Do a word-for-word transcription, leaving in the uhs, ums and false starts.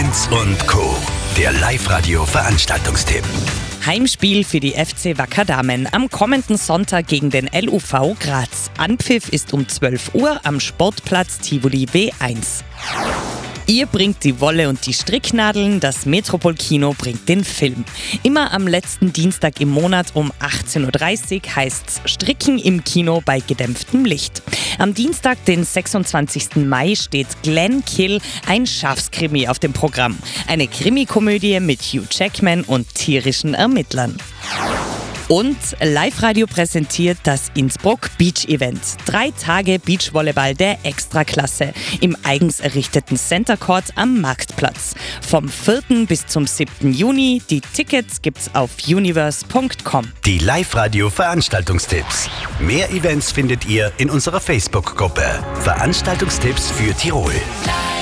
Lanz und Co. Der Live-Radio-Veranstaltungstipp. Heimspiel für die F C Wacker Damen am kommenden Sonntag gegen den L U V Graz. Anpfiff ist um zwölf Uhr am Sportplatz Tivoli W eins. Ihr bringt die Wolle und die Stricknadeln, das Metropol-Kino bringt den Film. Immer am letzten Dienstag im Monat um achtzehn Uhr dreißig heißt's Stricken im Kino bei gedämpftem Licht. Am Dienstag, den sechsundzwanzigsten Mai, steht Glenn Kill, ein Schafskrimi auf dem Programm. Eine Krimikomödie mit Hugh Jackman und tierischen Ermittlern. Und Live-Radio präsentiert das Innsbruck Beach Event. Drei Tage Beachvolleyball der Extraklasse im eigens errichteten Center Court am Marktplatz. Vom vierten bis zum siebten Juni. Die Tickets gibt's auf universe punkt com. Die Live-Radio-Veranstaltungstipps. Mehr Events findet ihr in unserer Facebook-Gruppe. Veranstaltungstipps für Tirol.